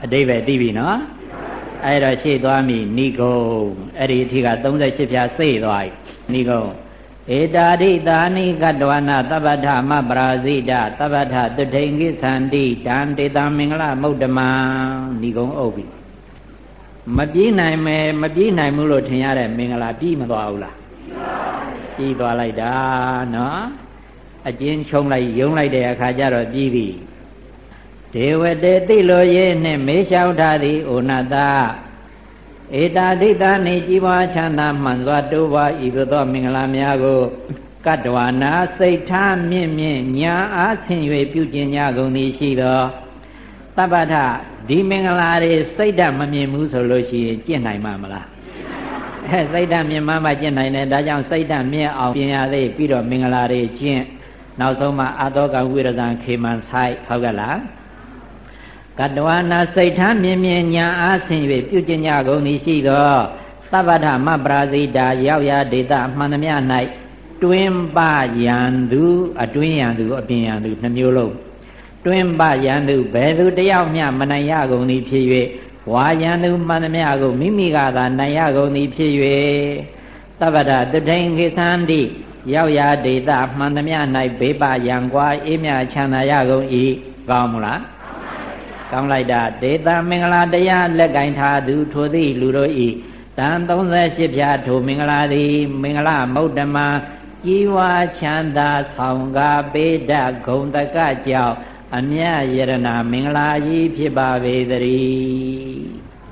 အတိပ္ပယ်သိပြီနော်အဲ့တော့ရှေ့သွားပြီနိဂုံအဲ့ဒီအထိက38ဖြာစေ့သွားပြီနိဂုံဧတာရိတာနိကတ္တဝနာသဗ္ဗထမပရာဇိတသဗ္ဗထတုထိန်ကိသန္တိတံတေတံမင်္ဂလမုဒ္ဓမံနိဂုံအုပ်ပြီမပြေးနိုင်မယ်မပြေးနိုင်ဘူးလို့ထင်ရတဲ့မင်္ဂလာပြေးမသွားဘူးလားပြေးသွားလိုက်တာနော်အကျဉ်းချုံလိုက်ယုံလိုက်တဲ့အခါကျတော့ပြေးပြီဒေဝတေတိလိုရေးနှင့်မေးလျှောက်ထားသည်ဩနတဧတာဒိတာနေကြီးပွားချမ်းသာမှန်စွာတိုးပွားဤသို့သောမင်္ဂလာများကိုကတ္တဝနာစိတ်ထားမြင့်မြင့်ညာအားဆင်၍ပြုကျင်ကြကုန်သည်ရှိသောသဗ္ဗထဒီမင်္ဂလာတွေစိတ်ဓာတ်မမြင်ဘူးဆိုလို့ရှိရင်ကျင့်နိုင်မှာမလားစိတ်ဓာတ်မြင်မှကျင့်နိုင်တယ်ဒါကြောင့်စိတ်ဓာတ်မြင့်အောင်ပြင်ရသေးပြီးတော့မင်္ဂလာတွေကျင့်နောက်ဆုံးမှာအာသောကဝိရဇံခေမံဆိုင်ဟုတ်ကလားကတ္တဝနာစိတ်ထားမြင်မြင်ညာအားဆင်၍ပြုကျင်ကြကုန်သည်ရှိသောသဗ္ဗထမပရာဇိတာရောက်ရာဒေသအမှန်သမျှ၌တွင်ပယံသူအတွင်းယံသူအပြင်ယံသူနှမျိုးလုံးတွင်ပယံသူဘယ်သူတယောက်မျှမနိုင်ရကုန်သည်ဖြစ်၍ဝါယံသူမှန်သမျှကိုမိမိကသာနိုင်ရကုန်သည်ဖြစ်၍သဗ္ဗထတုထိန်ကိသန္တိရောက်ရာဒေသမှန်သမျှ၌ဘေးပယံကွာအေးမြချမ်းသာရကုန်၏ကောင်းမလားကောင်းလိုက်တာဒေသမင်္ဂလာတရားလက်ကင်ထားသူထိုသည့်လူတို့ဤတန်38ဖြာထိုမင်္ဂလာသည်မင်္ဂလမုဒ္ဓမကြီးဝါချမ်းသာဆောင်ကားပေဒဂုံတကကြောင့်အမြတ်ယရဏမင်္ဂလာကြီးဖြစ်ပါပေသတည်း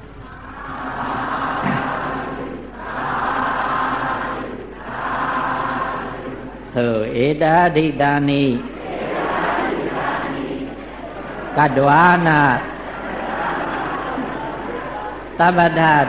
သို့ဧတာဒိတာနိကတ္တဝနာသဗ္ဗထ